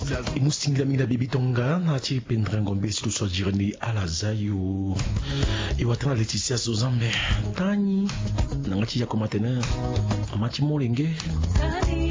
Imustinga mina bibi tonga na chi pendrango mbesi tu so jirani alazayu. Iwatana Leticia Zozambe. Tani. Nangati ya komatene. Amati molenge.